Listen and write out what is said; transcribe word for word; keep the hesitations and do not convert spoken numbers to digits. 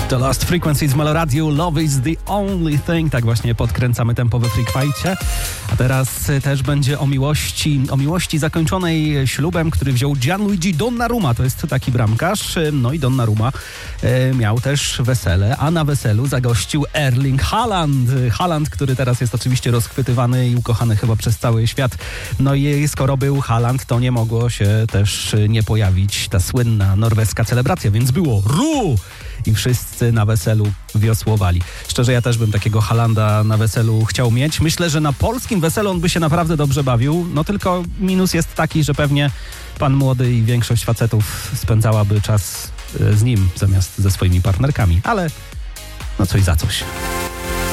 The Lost Frequencies w Meloradio. Love is the only thing. Tak właśnie podkręcamy tempo we Freakwajcie. A teraz też będzie o miłości, o miłości zakończonej ślubem, który wziął Gianluigi Donnarumma. To jest taki bramkarz. No i Donnarumma e, miał też wesele, a na weselu zagościł Erling Haaland. Haaland, który teraz jest oczywiście rozchwytywany i ukochany chyba przez cały świat. No i skoro był Haaland, to nie mogło się też nie pojawić ta słynna norweska celebracja, więc było ru! I wszyscy na weselu wiosłowali. Szczerze, ja też bym takiego Haalanda na weselu chciał mieć. Myślę, że na polskim weselu on by się naprawdę dobrze bawił. No tylko minus jest taki, że pewnie pan młody i większość facetów spędzałaby czas z nim zamiast ze swoimi partnerkami. Ale no coś za coś.